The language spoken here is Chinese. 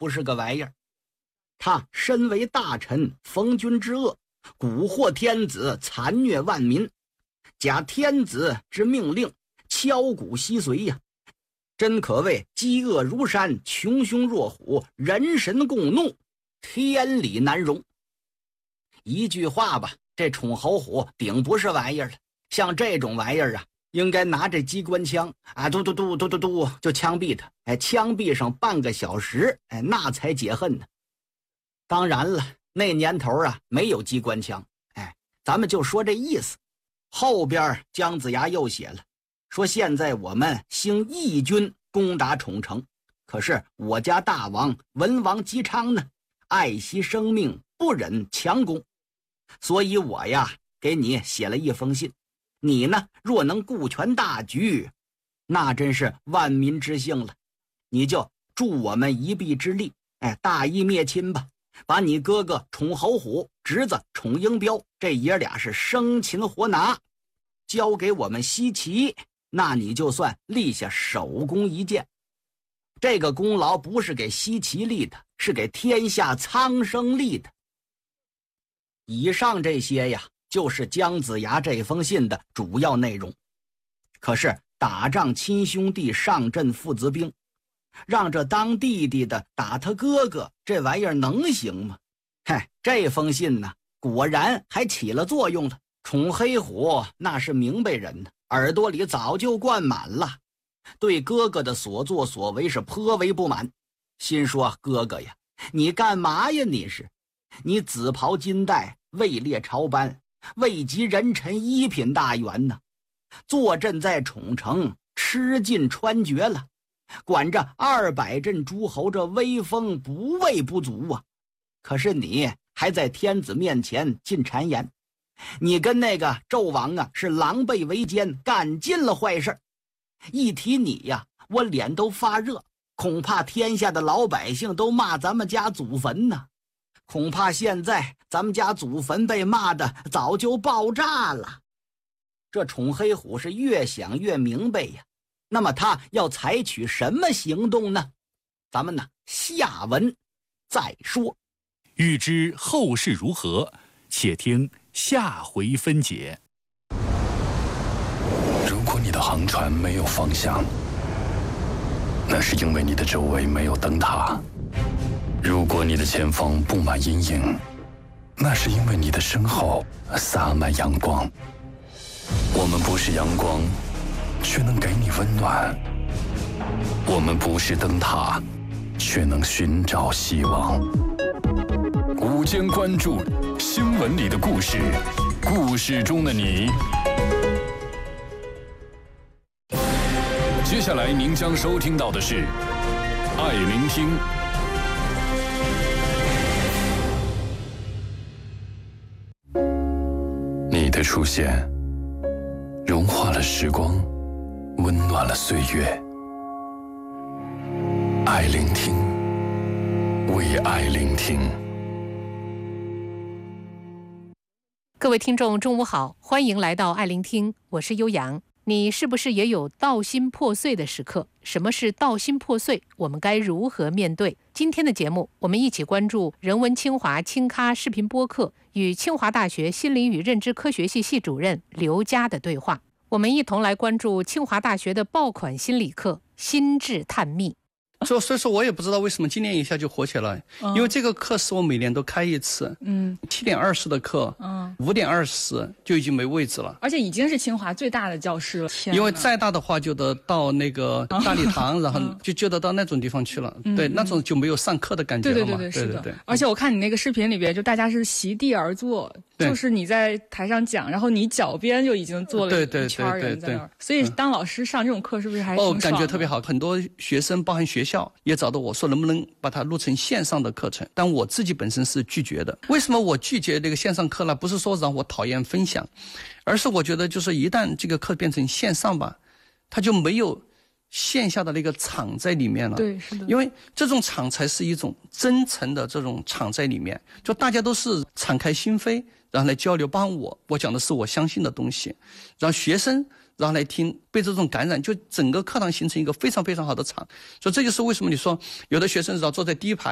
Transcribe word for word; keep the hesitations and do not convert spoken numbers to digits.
不是个玩意儿。他身为大臣，逢君之恶，蛊惑天子，残虐万民，假天子之命令，敲鼓吸髓呀、啊，真可谓饥饿如山，穷凶若虎，人神共怒，天理难容。一句话吧，这宠侯虎顶不是玩意儿了。像这种玩意儿啊，应该拿着机关枪啊，嘟嘟嘟嘟嘟嘟就枪毙他，哎，枪毙上半个小时，哎，那才解恨呢。当然了，那年头啊没有机关枪，哎，咱们就说这意思。后边姜子牙又写了，说现在我们兴义军攻打宠城，可是我家大王文王姬昌呢，爱惜生命，不忍强攻，所以我呀给你写了一封信。你呢若能顾全大局，那真是万民之幸了。你就助我们一臂之力，哎，大义灭亲吧。把你哥哥宠侯虎，侄子宠英彪，这爷俩是生擒活拿，交给我们西岐，那你就算立下首功一件。这个功劳不是给西岐立的，是给天下苍生立的。以上这些呀，就是姜子牙这封信的主要内容。可是打仗亲兄弟，上阵父子兵，让这当弟弟的打他哥哥，这玩意儿能行吗？嗨，这封信呢，果然还起了作用了。宠黑虎那是明白人呢，耳朵里早就灌满了，对哥哥的所作所为是颇为不满，心说哥哥呀，你干嘛呀？你是你紫袍金带，位列朝班，位极人臣一品大员呢，坐镇在宠城，吃尽穿绝了，管着二百镇诸侯，这威风不为不足啊！可是你还在天子面前进谗言，你跟那个纣王啊是狼狈为奸，干尽了坏事。一提你呀，我脸都发热，恐怕天下的老百姓都骂咱们家祖坟呢。恐怕现在咱们家祖坟被骂的早就爆炸了。这宠黑虎是越想越明白呀。那么他要采取什么行动呢？咱们呢下文再说。 欲知后事如何，且听下回分解。 如果你的航船没有方向，那是因为你的周围没有灯塔；如果你的前方布满阴影，那是因为你的身后洒满阳光。我们不是阳光，却能给你温暖；我们不是灯塔，却能寻找希望。午间关注，新闻里的故事，故事中的你。接下来您将收听到的是《爱聆听》。你的出现，融化了时光，温暖了岁月。爱聆听，为爱聆听。 各位听众中午好，欢迎来到爱聆听，我是悠扬。你是不是也有道心破碎的时刻？什么是道心破碎？我们该如何面对？今天的节目，我们一起关注人文清华清咖视频播客与清华大学心理与认知科学系系主任刘佳的对话。我们一同来关注清华大学的爆款心理课心智探秘。 所所以说我也不知道为什么今年一下就火起来，嗯、因为这个课是我每年都开一次，嗯，七点二十的课，嗯，五点二十就已经没位置了， 而且已经是清华最大的教室了。 因为再大的话就得到那个大礼堂，然后就就得到那种地方去了，嗯、对，那种就没有上课的感觉了嘛。 对对对对，是的。 对对对， 而且我看你那个视频里边，就大家是席地而坐，就是你在台上讲，然后你脚边就已经坐了一圈人在那儿，所以当老师上这种课是不是还挺爽的？ 哦，感觉特别好，很多学生包含学校也找到我说能不能把它录成线上的课程，但我自己本身是拒绝的。为什么我拒绝这个线上课呢？不是说让我讨厌分享，而是我觉得就是一旦这个课变成线上吧，它就没有线下的那个场在里面了。 对，是的。 因为这种场才是一种真诚的这种场在里面，就大家都是敞开心扉，然后来交流，包含我，我讲的是我相信的东西，让学生然后来听，被这种感染，就整个课堂形成一个非常非常好的场。所以这就是为什么你说有的学生只要坐在第一排